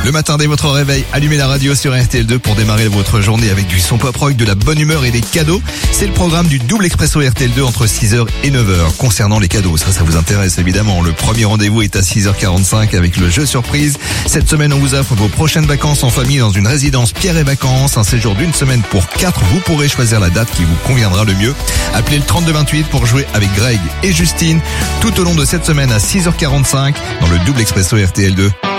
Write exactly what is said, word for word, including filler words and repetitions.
Le matin dès votre réveil, allumez la radio sur R T L deux pour démarrer votre journée avec du son pop rock, de la bonne humeur et des cadeaux. C'est le programme du double expresso R T L deux entre six heures et neuf heures. Concernant les cadeaux, ça, ça vous intéresse évidemment. Le premier rendez-vous est à six heures quarante-cinq avec le jeu surprise. Cette semaine, on vous offre vos prochaines vacances en famille dans une résidence Pierre et Vacances. Un séjour d'une semaine pour quatre. Vous pourrez choisir la date qui vous conviendra le mieux. Appelez le trente-deux vingt-huit pour jouer avec Greg et Justine tout au long de cette semaine à six heures quarante-cinq dans le double expresso R T L deux.